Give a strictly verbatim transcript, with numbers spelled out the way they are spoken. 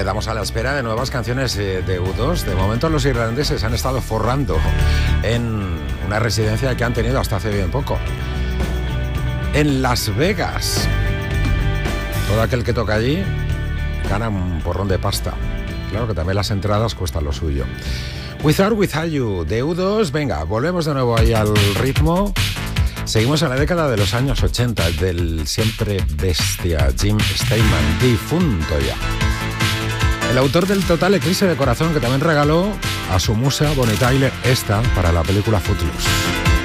quedamos a la espera de nuevas canciones de, de U dos. De momento los irlandeses han estado forrando en una residencia que han tenido hasta hace bien poco, en Las Vegas. Todo aquel que toca allí gana un porrón de pasta. Claro que también las entradas cuestan lo suyo. With or Without You, de U dos. Venga, volvemos de nuevo ahí al ritmo. Seguimos en la década de los años ochenta, del siempre bestia Jim Steinman, difunto ya. El autor del Total Eclipse de Corazón, que también regaló a su musa Bonnie Tyler esta para la película Footloose.